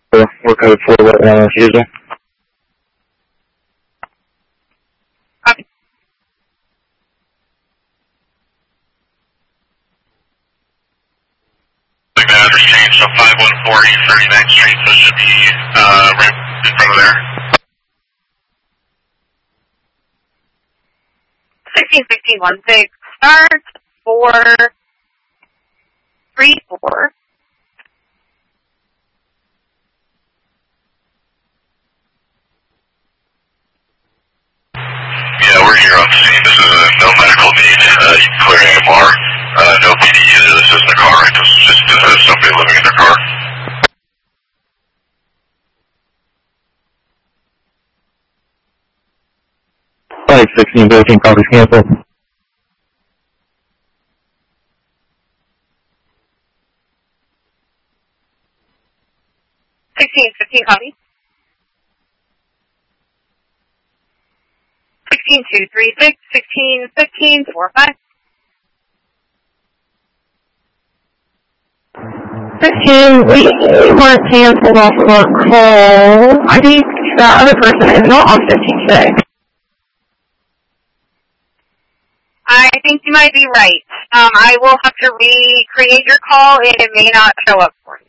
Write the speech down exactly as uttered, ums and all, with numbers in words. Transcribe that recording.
We're code four, what one refusal. Copy. Like the address change, so five one four East thirty-ninth Street, so it should be uh, right in front of there. sixteen sixteen one six, start four three four. Yeah, we're here on scene. This is a no medical need. Uh, you can clear A M R. Uh, no P D either. This isn't a car wreck. This is just uh, somebody living in their car. Five sixteen thirteen, copies canceled. sixteen fifteen, copy. sixteen two three six, sixteen fifteen four five. fifteen, we weren't canceled off of our call. I think that other person is not on fifteen today. I think you might be right. Um, I will have to recreate your call and it may not show up for you.